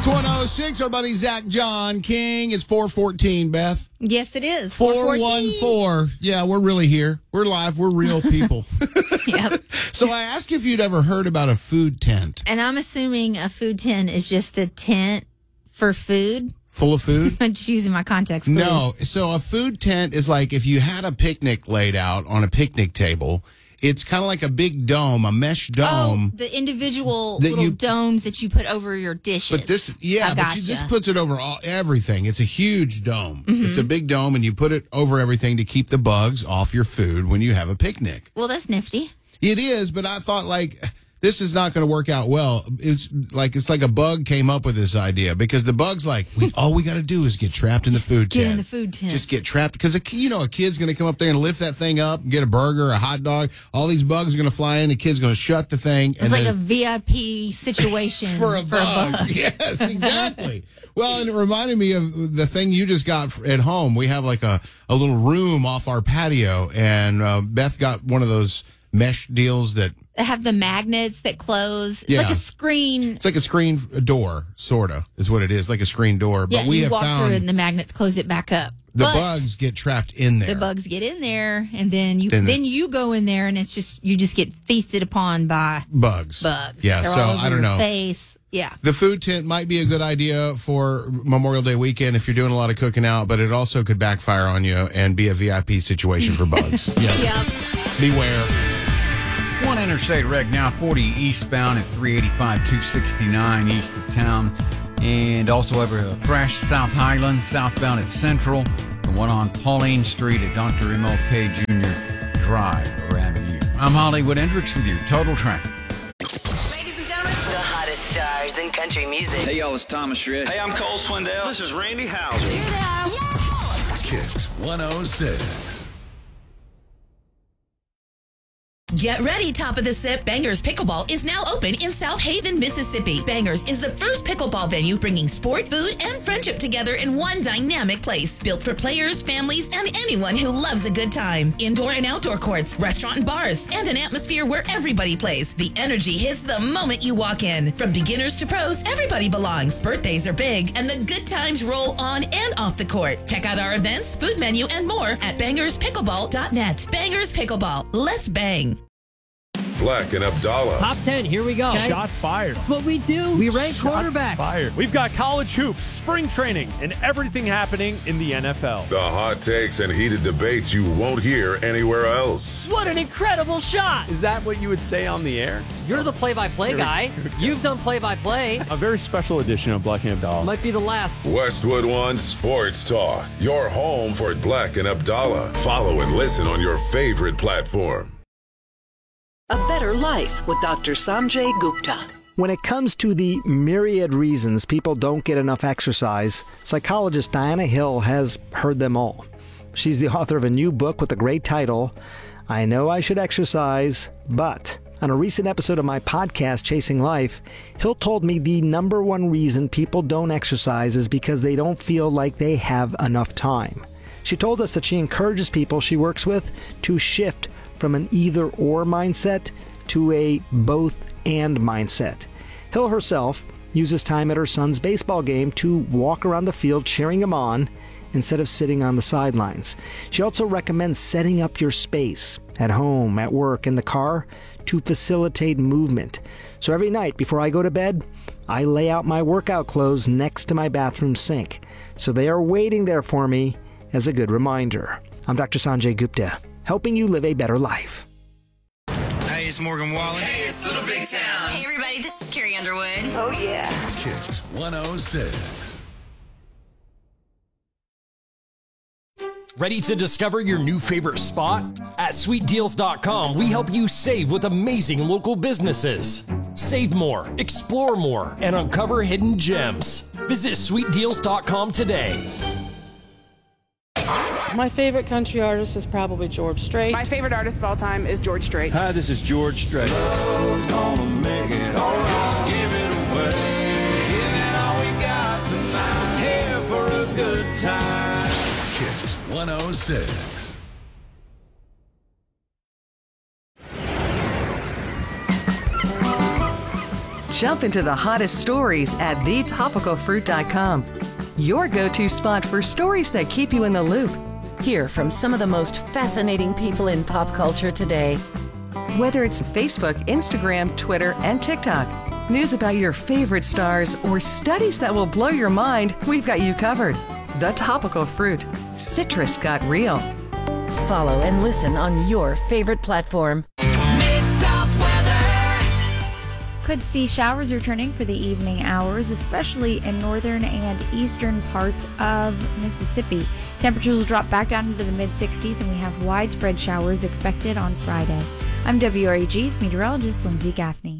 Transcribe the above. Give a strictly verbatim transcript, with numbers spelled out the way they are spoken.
Kicks one oh six, our buddy Zach John King. It's four fourteen, Beth. Yes, it is. four one four. Yeah, we're really here. We're live. We're real people. Yep. So I asked you if you'd ever heard about a food tent. And I'm assuming a food tent is just a tent for food. Full of food? I'm just using my context clues. No. So a food tent is like if you had a picnic laid out on a picnic table. It's kind of like a big dome, a mesh dome. Oh, the individual that little you, domes that you put over your dishes. But this, yeah, I but gotcha. you, this puts it over all, everything. It's a huge dome. Mm-hmm. It's a big dome, and you put it over everything to keep the bugs off your food when you have a picnic. Well, that's nifty. It is, but I thought, like, this is not going to work out well. It's like it's like a bug came up with this idea because the bug's like, we, all we got to do is get trapped in the food Get tent. in the food tent. Just get trapped. Because, you know, a kid's going to come up there and lift that thing up and get a burger, a hot dog. All these bugs are going to fly in. The kid's going to shut the thing. It's and like then, a V I P situation for a for bug. a bug. Yes, exactly. Well, and it reminded me of the thing you just got at home. We have like a, a little room off our patio, and uh, Beth got one of those mesh deals that They have the magnets that close. It's Yeah. like a screen. it's like a screen door, sort of, is what it is, like a screen door. But Yeah, we you have walk found through it and the magnets close it back up. the But bugs get trapped in there. the bugs get in there, and then you Then then, the- you go in there, and it's just you just get feasted upon by Bugs. bugs. Yeah, They're so all over I don't your know. Face. Yeah. The food tent might be a good idea for Memorial Day weekend if you're doing a lot of cooking out, but it also could backfire on you and be a V I P situation for bugs. Yes. Yep. Beware. One interstate wreck now, forty eastbound at three eighty-five, two sixty-nine east of town. And also have a crash South Highland, southbound at Central. The one on Pauline Street at Doctor M L K Junior Drive or Avenue. I'm Hollywood Hendricks with your Total Traffic. Ladies and gentlemen, the hottest stars in country music. Hey, y'all, it's Thomas Rhett. Hey, I'm Cole Swindell. This is Randy Houser. Kicks one oh six. Get ready, top of the sip. Bangers Pickleball is now open in South Haven, Mississippi. Bangers is the first pickleball venue bringing sport, food, and friendship together in one dynamic place. Built for players, families, and anyone who loves a good time. Indoor and outdoor courts, restaurant and bars, and an atmosphere where everybody plays. The energy hits the moment you walk in. From beginners to pros, everybody belongs. Birthdays are big, and the good times roll on and off the court. Check out our events, food menu, and more at bangers pickleball dot net. Bangers Pickleball. Let's bang. Black and Abdallah. Top ten, here we go. Okay. Shots fired. That's what we do. We rank Shots quarterbacks. fired. We've got college hoops, spring training, and everything happening in the N F L. The hot takes and heated debates you won't hear anywhere else. What an incredible shot. Is that what you would say on the air? You're the play-by-play Here we- guy. here we go. You've done play-by-play. A very special edition of Black and Abdallah. Might be the last. Westwood One Sports Talk. Your home for Black and Abdallah. Follow and listen on your favorite platform. A better life with Doctor Sanjay Gupta. When it comes to the myriad reasons people don't get enough exercise, psychologist Diana Hill has heard them all. She's the author of a new book with the great title, I Know I Should Exercise, But... On a recent episode of my podcast, Chasing Life, Hill told me the number one reason people don't exercise is because they don't feel like they have enough time. She told us that she encourages people she works with to shift from an either-or mindset to a both-and mindset. Hill herself uses time at her son's baseball game to walk around the field cheering him on instead of sitting on the sidelines. She also recommends setting up your space at home, at work, in the car to facilitate movement. So every night before I go to bed, I lay out my workout clothes next to my bathroom sink. So they are waiting there for me as a good reminder. I'm Doctor Sanjay Gupta, helping you live a better life. Hey, it's Morgan Wallen. Hey, it's Little Big Town. Hey, everybody, this is Carrie Underwood. Oh, yeah. Kicks one oh six. Ready to discover your new favorite spot? At sweet deals dot com, we help you save with amazing local businesses. Save more, explore more, and uncover hidden gems. Visit sweet deals dot com today. My favorite country artist is probably George Strait. My favorite artist of all time is George Strait. Hi, this is George Strait. Love's gonna make it all right. Give it away. Give it all we got tonight. Here for a good time. Kicks one oh six. Jump into the hottest stories at the topical fruit dot com. Your go-to spot for stories that keep you in the loop. Hear from some of the most fascinating people in pop culture today. Whether it's Facebook, Instagram, Twitter, and TikTok, news about your favorite stars, or studies that will blow your mind, we've got you covered. The Topical Fruit. Citrus got real. Follow and listen on your favorite platform. Could see showers returning for the evening hours, especially in northern and eastern parts of Mississippi. Temperatures will drop back down into the mid sixties, and we have widespread showers expected on Friday. I'm W R E G's meteorologist Lindsay Gaffney.